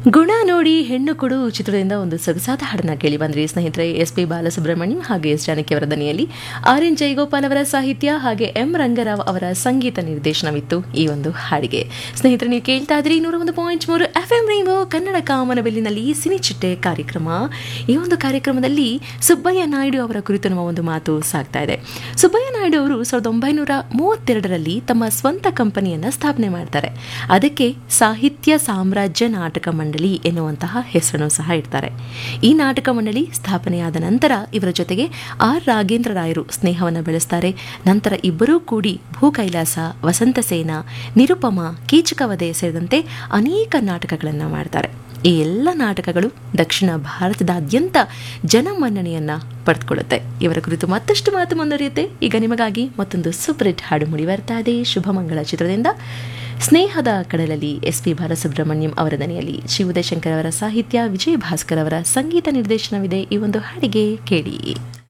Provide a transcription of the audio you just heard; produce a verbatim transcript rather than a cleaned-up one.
ಗುಣ ನೋಡಿ ಹೆಣ್ಣು ಕೊಡು ಚಿತ್ರದಿಂದ ಒಂದು ಸೊಗಸಾದ ಹಾಡನ್ನ ಕೇಳಿ ಬಂದ್ರಿ ಸ್ನೇಹಿತರೆ. ಎಸ್ ಪಿ ಬಾಲಸುಬ್ರಹ್ಮಣ್ಯಂ ಹಾಗೆ ಎಸ್ ಜಾನಕಿ ಅವರ ದನಿಯಲ್ಲಿ ಆರ್ ಎನ್ ಜಯಗೋಪಾಲ್ ಅವರ ಸಾಹಿತ್ಯ ಹಾಗೆ ಎಂ ರಂಗರಾವ್ ಅವರ ಸಂಗೀತ ನಿರ್ದೇಶನವಿತ್ತು ಈ ಒಂದು ಹಾಡಿಗೆ. ಸ್ನೇಹಿತರೆ, ನೀವು ಕೇಳ್ತಾ ಇದ್ರಿ ನೂರ ಒಂದು ಪಾಯಿಂಟ್ ಮೂರು ಎಫ್ ಎಂ ರೈನ್ಬೋ ಕನ್ನಡ ಕಾಮನಬಿಲ್ಲಿನಲ್ಲಿ ಸಿನಿಚಿಟ್ಟೆ ಕಾರ್ಯಕ್ರಮ. ಈ ಒಂದು ಕಾರ್ಯಕ್ರಮದಲ್ಲಿ ಸುಬ್ಬಯ್ಯ ನಾಯ್ಡು ಅವರ ಕುರಿತು ನಮ್ಮ ಒಂದು ಮಾತು ಸಾಗ್ತಾ ಇದೆ. ಸುಬ್ಬಯ್ಯ ನಾಯ್ಡು ಅವರು ಸಾವಿರದ ಒಂಬೈನೂರ ಮೂವತ್ತೆರಡರಲ್ಲಿ ತಮ್ಮ ಸ್ವಂತ ಕಂಪನಿಯನ್ನ ಸ್ಥಾಪನೆ ಮಾಡ್ತಾರೆ. ಅದಕ್ಕೆ ಸಾಹಿತ್ಯ ಸಾಮ್ರಾಜ್ಯ ನಾಟಕ ಮಂಡಳಿ ಎನ್ನುವಂತಹ ಹೆಸರನ್ನು ಸಹ ಇಡ್ತಾರೆ. ಈ ನಾಟಕ ಮಂಡಳಿ ಸ್ಥಾಪನೆಯಾದ ನಂತರ ಇವರ ಜೊತೆಗೆ ಆರ್ ರಾಘೇಂದ್ರ ರಾಯರು ಸ್ನೇಹವನ್ನು ಬೆಳೆಸ್ತಾರೆ. ನಂತರ ಇಬ್ಬರೂ ಕೂಡಿ ಭೂ ಕೈಲಾಸ, ವಸಂತ ಸೇನ, ನಿರುಪಮ, ಕೀಚಕವಧೆ ಸೇರಿದಂತೆ ಅನೇಕ ನಾಟಕಗಳನ್ನು ಮಾಡ್ತಾರೆ. ಈ ಎಲ್ಲ ನಾಟಕಗಳು ದಕ್ಷಿಣ ಭಾರತದಾದ್ಯಂತ ಜನಮನ್ನಣೆಯನ್ನ ಪಡೆದುಕೊಳ್ಳುತ್ತೆ. ಇವರ ಕುರಿತು ಮತ್ತಷ್ಟು ಮಾತು ಮುಂದುವರಿಯುತ್ತೆ. ಈಗ ನಿಮಗಾಗಿ ಮತ್ತೊಂದು ಸೂಪರ್ ಹಿಟ್ ಹಾಡು ಮೂಡಿ ಬರ್ತಾ ಇದೆ. ಶುಭಮಂಗಳ ಚಿತ್ರದಿಂದ ಸ್ನೇಹದ ಕಡಲಲ್ಲಿ ಎಸ್ ಪಿ ಬಾಲಸುಬ್ರಹ್ಮಣ್ಯಂ ಅವರ ದನಿಯಲ್ಲಿ ಶ್ರೀ ಉದಯಶಂಕರ್ ಅವರ ಸಾಹಿತ್ಯ, ವಿಜಯ ಭಾಸ್ಕರ್ ಅವರ ಸಂಗೀತ ನಿರ್ದೇಶನವಿದೆ. ಈ ಒಂದು ಹಾಡಿಗೆ ಕೇಳಿ.